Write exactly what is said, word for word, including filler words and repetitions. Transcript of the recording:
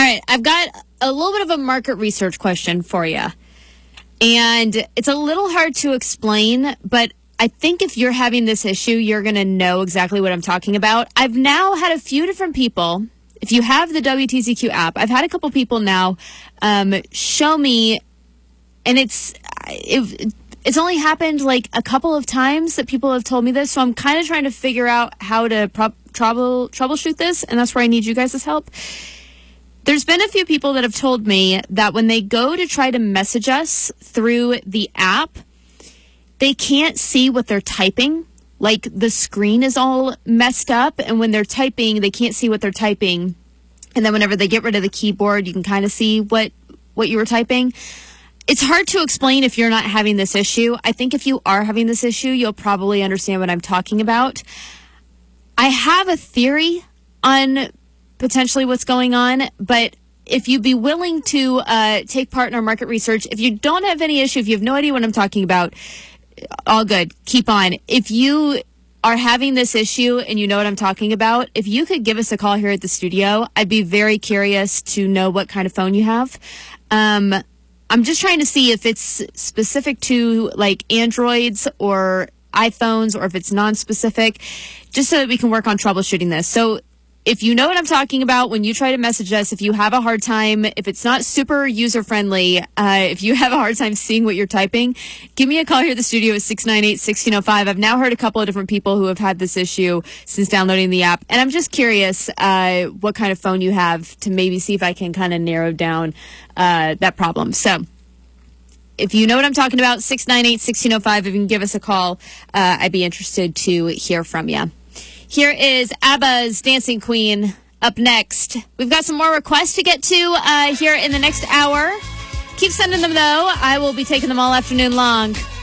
right, I've got a little bit of a market research question for you. And it's a little hard to explain, but I think if you're having this issue, you're going to know exactly what I'm talking about. I've now had a few different people. If you have the W T C Q app, I've had a couple people now um, show me, and it's it, it's only happened like a couple of times that people have told me this, so I'm kind of trying to figure out how to pro- trouble troubleshoot this, and that's where I need you guys' help. There's been a few people that have told me that when they go to try to message us through the app, they can't see what they're typing. Like the screen is all messed up, and when they're typing, they can't see what they're typing. And then whenever they get rid of the keyboard, you can kind of see what, what you were typing. It's hard to explain if you're not having this issue. I think if you are having this issue, you'll probably understand what I'm talking about. I have a theory on potentially what's going on, but if you'd be willing to uh, take part in our market research, if you don't have any issue, if you have no idea what I'm talking about, all good. Keep on. If you are having this issue and you know what I'm talking about, if you could give us a call here at the studio, I'd be very curious to know what kind of phone you have. Um, I'm just trying to see if it's specific to like Androids or iPhones or if it's non-specific, just so that we can work on troubleshooting this. So if you know what I'm talking about, when you try to message us, if you have a hard time, if it's not super user-friendly, uh, if you have a hard time seeing what you're typing, give me a call here at the studio at six nine eight, one six zero five. I've now heard a couple of different people who have had this issue since downloading the app. And I'm just curious uh, what kind of phone you have to maybe see if I can kind of narrow down uh, that problem. So if you know what I'm talking about, six nine eight, one six zero five, if you can give us a call, uh, I'd be interested to hear from you. Here is ABBA's Dancing Queen up next. We've got some more requests to get to uh, here in the next hour. Keep sending them, though. I will be taking them all afternoon long.